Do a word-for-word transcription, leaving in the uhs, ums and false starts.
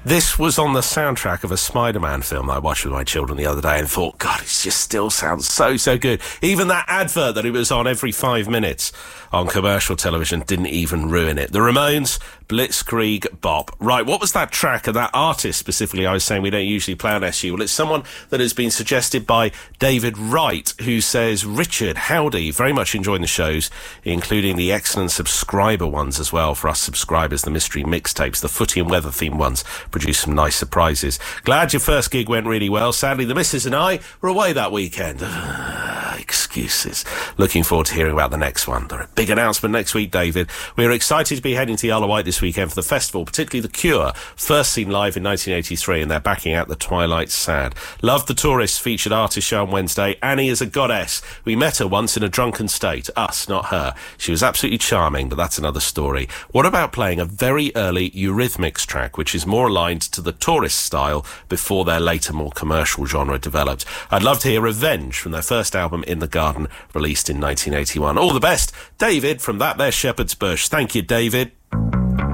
This was on the soundtrack of a Spider-Man film that I watched with my children the other day and thought, God, it just still sounds so, so good. Even that advert that it was on every five minutes on commercial television didn't even ruin it. The Ramones, Blitzkrieg Bop. Right, what was that track and that artist specifically I was saying we don't usually play on S U? Well, it's someone that has been suggested by David Wright, who says, Richard, howdy, very much enjoying the shows, including the excellent subscriber ones as well for us subscribers, the mystery mixtapes, the footy and weather themed ones produce some nice surprises. Glad your first gig went really well. Sadly, the missus and I were away that weekend. Uh, excuses. Looking forward to hearing about the next one. There are a big announcement next week, David. We're excited to be heading to the Isle of Wight this weekend for the festival, particularly The Cure, first seen live in nineteen eighty-three, and they're backing out The Twilight Sad. Loved the Tourists featured artist show on Wednesday. Annie is a goddess. We met her once in a drunken state. Us, not her. She was absolutely charming, but that's another story. What about playing a very early Eurythmics track, which is more aligned to the Tourist style before their later more commercial genre developed? I'd love to hear Revenge from their first album In the Garden, released in nineteen eighty-one. All the best, David, from that there Shepherd's Bush. Thank you, David.